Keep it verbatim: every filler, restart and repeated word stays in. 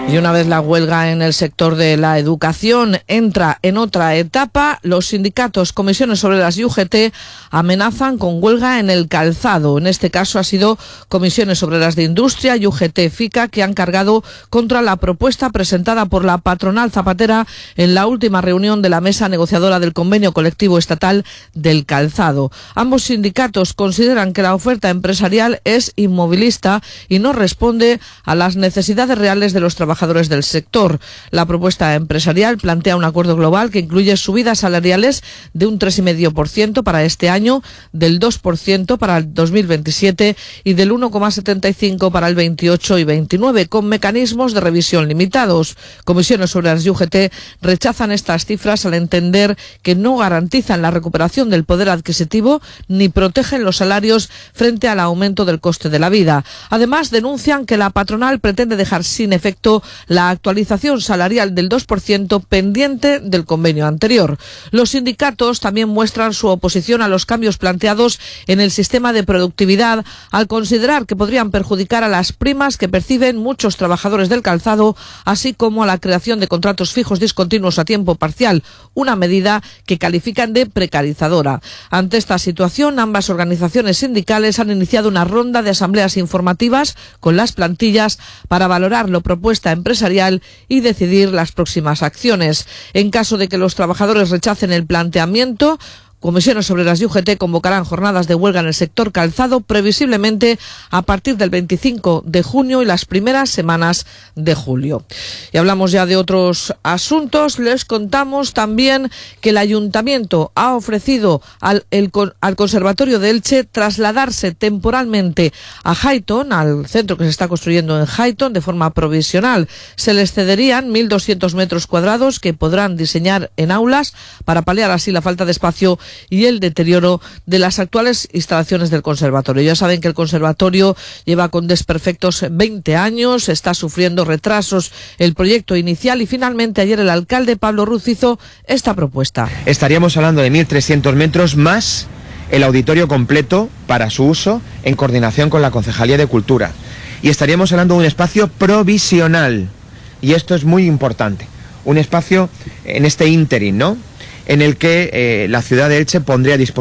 Y una vez la huelga en el sector de la educación entra en otra etapa, los sindicatos, comisiones obreras y U G T amenazan con huelga en el calzado. En este caso ha sido comisiones obreras de industria y U G T FICA que han cargado contra la propuesta presentada por la patronal zapatera en la última reunión de la mesa negociadora del convenio colectivo estatal del calzado. Ambos sindicatos consideran que la oferta empresarial es inmovilista y no responde a las necesidades reales de los trabajadores del sector. La propuesta empresarial plantea un acuerdo global que incluye subidas salariales de un tres coma cinco por ciento para este año, del dos por ciento para el dos mil veintisiete y del uno coma setenta y cinco por ciento para el veintiocho y veintinueve, con mecanismos de revisión limitados. Comisiones Obreras y U G T rechazan estas cifras al entender que no garantizan la recuperación del poder adquisitivo ni protegen los salarios frente al aumento del coste de la vida. Además, denuncian que la patronal pretende dejar sin efecto la actualización salarial del dos por ciento pendiente del convenio anterior. Los sindicatos también muestran su oposición a los cambios planteados en el sistema de productividad al considerar que podrían perjudicar a las primas que perciben muchos trabajadores del calzado, así como a la creación de contratos fijos discontinuos a tiempo parcial, una medida que califican de precarizadora. Ante esta situación, ambas organizaciones sindicales han iniciado una ronda de asambleas informativas con las plantillas para valorar lo propuesta empresarial y decidir las próximas acciones. En caso de que los trabajadores rechacen el planteamiento, Comisiones Obreras y U G T convocarán jornadas de huelga en el sector calzado previsiblemente a partir del veinticinco de junio y las primeras semanas de julio. Y hablamos ya de otros asuntos. Les contamos también que el Ayuntamiento ha ofrecido al, el, al Conservatorio de Elche trasladarse temporalmente a Highton, al centro que se está construyendo en Highton, de forma provisional. Se les cederían mil doscientos metros cuadrados que podrán diseñar en aulas para paliar así la falta de espacio y el deterioro de las actuales instalaciones del conservatorio. Ya saben que el conservatorio lleva con desperfectos veinte años, está sufriendo retrasos el proyecto inicial y finalmente ayer el alcalde Pablo Ruz hizo esta propuesta. Estaríamos hablando de mil trescientos metros más el auditorio completo para su uso en coordinación con la Concejalía de Cultura. Y estaríamos hablando de un espacio provisional. Y esto es muy importante. Un espacio en este ínterin, ¿no?, en el que eh, la ciudad de Elche pondría a disposición